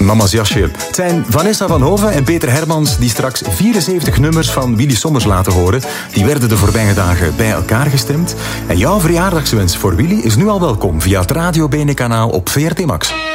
Mama's jasje. Het zijn Vanessa van Hoven en Peter Hermans die straks 74 nummers van Willy Sommers laten horen. Die werden de voorbije dagen bij elkaar gestemd. En jouw verjaardagswens voor Willy is nu al welkom via het Radio Bene kanaal op VRT Max.